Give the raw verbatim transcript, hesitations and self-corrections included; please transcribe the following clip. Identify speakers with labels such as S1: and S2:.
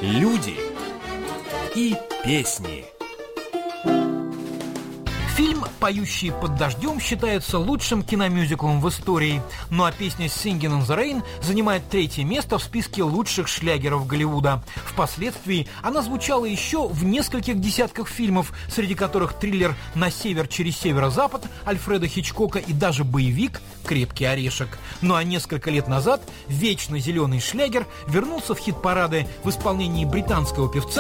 S1: Люди и песни.
S2: Фильм «Поющие под дождем» считается лучшим киномюзиклом в истории, ну а песня «Singin' in the Rain» занимает третье место в списке лучших шлягеров Голливуда. Впоследствии она звучала еще в нескольких десятках фильмов, среди которых триллер «На север через северо-запад» Альфреда Хичкока и даже боевик «Крепкий орешек». Ну а несколько лет назад вечно зеленый шлягер вернулся в хит-парады в исполнении британского певца